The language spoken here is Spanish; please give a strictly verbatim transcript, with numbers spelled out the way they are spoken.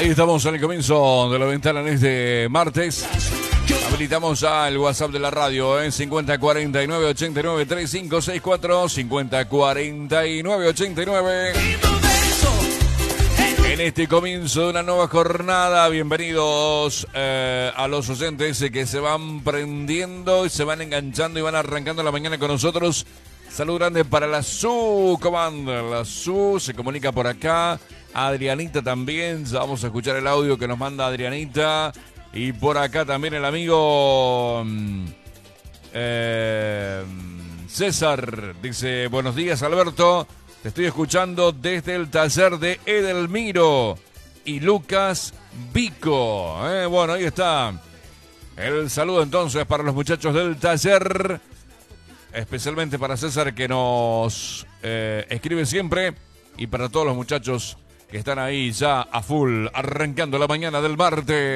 Ahí estamos en el comienzo de la ventana en este martes. Habilitamos al WhatsApp de la radio en ¿eh? cincuenta cuarenta y nueve ochenta y nueve treinta y cinco sesenta y cuatro, cincuenta cuarenta y nueve ochenta y nueve. En este comienzo de una nueva jornada, bienvenidos eh, a los oyentes que se van prendiendo y se van enganchando y van arrancando la mañana con nosotros. Salud grande para la Su Commander. La Su se comunica por acá. Adrianita también. Ya vamos a escuchar el audio que nos manda Adrianita. Y por acá también el amigo eh, César. Dice, buenos días Alberto. Te estoy escuchando desde el taller de Edelmiro y Lucas Vico. Eh, bueno, ahí está. El saludo entonces para los muchachos del taller. Especialmente para César que nos eh, escribe siempre. Y para todos los muchachos que están ahí ya a full, arrancando la mañana del martes.